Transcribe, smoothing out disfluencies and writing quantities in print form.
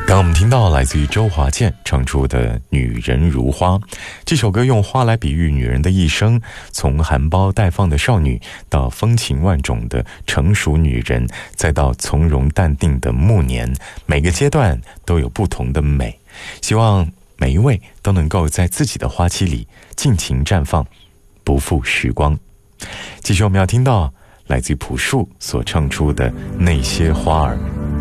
刚我们听到来自于周华健唱出的《女人如花》，这首歌用花来比喻女人的一生，从含苞待放的少女到风情万种的成熟女人，再到从容淡定的暮年，每个阶段都有不同的美。希望每一位都能够在自己的花期里尽情绽放，不负时光。继续我们要听到来自于朴树所唱出的那些花儿。